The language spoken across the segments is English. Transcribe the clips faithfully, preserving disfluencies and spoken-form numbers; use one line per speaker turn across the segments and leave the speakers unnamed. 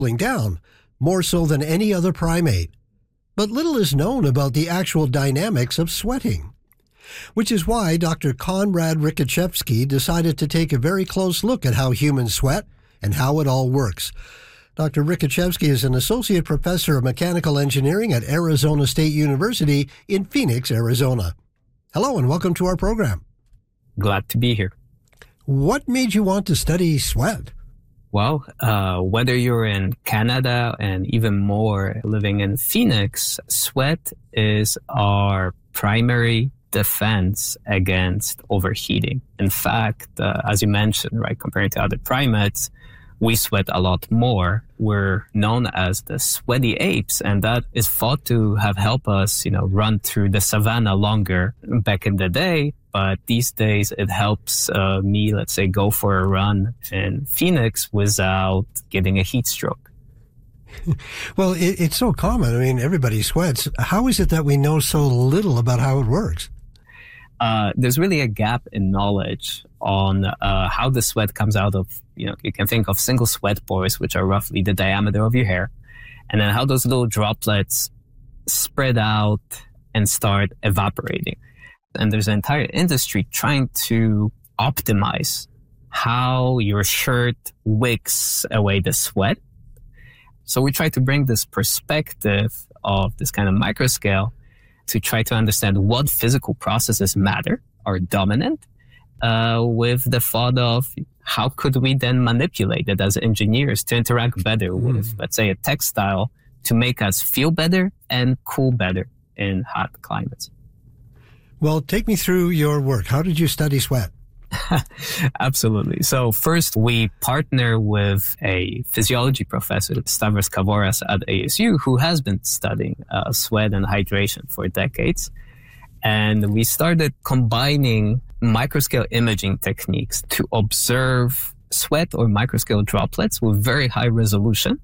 cooling down, more so than any other primate. But little is known about the actual dynamics of sweating, which is why Doctor Konrad Rikachevsky decided to take a very close look at how humans sweat and how it all works. Doctor Rikachevsky is an associate professor of mechanical engineering at Arizona State University in Phoenix, Arizona. Hello and welcome to our program.
Glad to be here.
What made you want to study sweat?
Well, uh, whether you're in Canada and even more living in Phoenix, sweat is our primary defense against overheating. In fact, uh, as you mentioned, right, comparing to other primates, we sweat a lot more. We're known as the sweaty apes, and that is thought to have helped us, you know, run through the savannah longer back in the day. But these days, it helps uh, me, let's say, go for a run in Phoenix without getting a heat stroke.
Well, it, it's so common. I mean, everybody sweats. How is it that we know so little about how it works?
Uh, there's really a gap in knowledge on uh, how the sweat comes out of, you know, you can think of single sweat pores, which are roughly the diameter of your hair, and then how those little droplets spread out and start evaporating. And there's an entire industry trying to optimize how your shirt wicks away the sweat. So we try to bring this perspective of this kind of micro scale to try to understand what physical processes matter, are dominant, uh, with the thought of how could we then manipulate it as engineers to interact better mm. with, let's say, a textile to make us feel better and cool better in hot climates.
Well, take me through your work. How did you study sweat?
Absolutely. So first, we partner with a physiology professor, Stavros Kavoras at A S U, who has been studying uh, sweat and hydration for decades. And we started combining microscale imaging techniques to observe sweat or microscale droplets with very high resolution.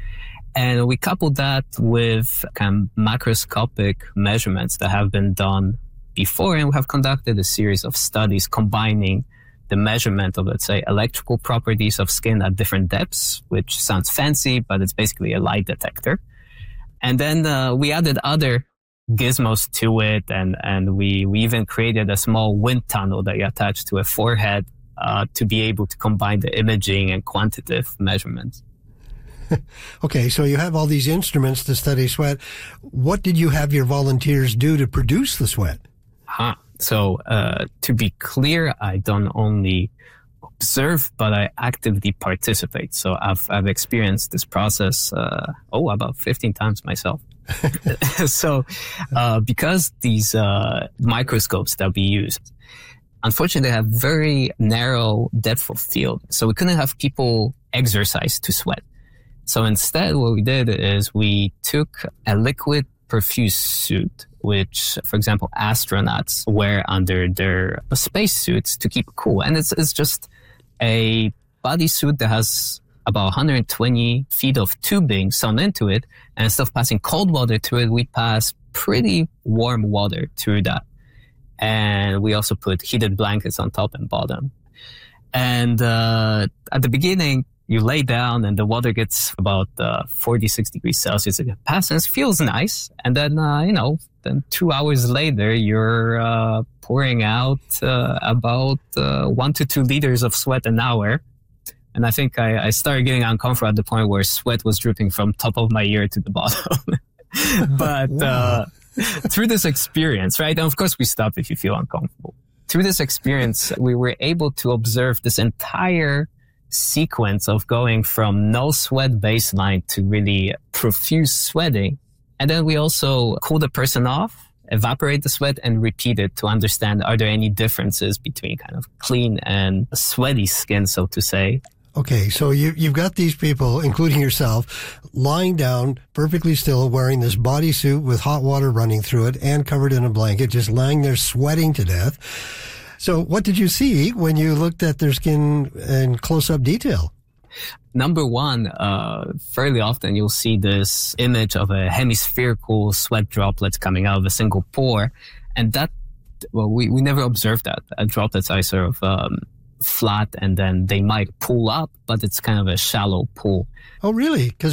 And we coupled that with kind of macroscopic measurements that have been done before, and we have conducted a series of studies combining the measurement of, let's say, electrical properties of skin at different depths, which sounds fancy, but it's basically a lie detector. And then uh, we added other gizmos to it, and, and we, we even created a small wind tunnel that you attach to a forehead uh, to be able to combine the imaging and quantitative measurements.
Okay, so you have all these instruments to study sweat. What did you have your volunteers do to produce the sweat?
Huh. So, uh, to be clear, I don't only observe, but I actively participate. So I've, I've experienced this process, uh, oh, about fifteen times myself. So, uh, because these, uh, microscopes that we use, unfortunately, have very narrow depth of field. So we couldn't have people exercise to sweat. So instead, what we did is we took a liquid perfuse suit, which, for example, astronauts wear under their spacesuits to keep cool. And it's, it's just a bodysuit that has about one hundred twenty feet of tubing sewn into it. And instead of passing cold water through it, we pass pretty warm water through that. And we also put heated blankets on top and bottom. And uh, at the beginning, you lay down and the water gets about uh, forty-six degrees Celsius. It passes, feels nice. And then, uh, you know, then two hours later, you're uh, pouring out uh, about uh, one to two liters of sweat an hour. And I think I, I started getting uncomfortable at the point where sweat was dripping from top of my ear to the bottom. But uh, through this experience, right? And of course, we stop if you feel uncomfortable. Through this experience, we were able to observe this entire sequence of going from no sweat baseline to really profuse sweating. And then we also cool the person off, evaporate the sweat, and repeat it to understand, are there any differences between kind of clean and sweaty skin, so to say.
Okay, so you, you've got these people, including yourself, lying down perfectly still, wearing this bodysuit with hot water running through it and covered in a blanket, just lying there sweating to death. So what did you see when you looked at their skin in close-up detail?
Number one, uh, fairly often you'll see this image of a hemispherical sweat droplets coming out of a single pore. And that, well, we, we never observed that. A droplet size of um, flat, and then they might pull up, but it's kind of a shallow pool.
Oh, really? Because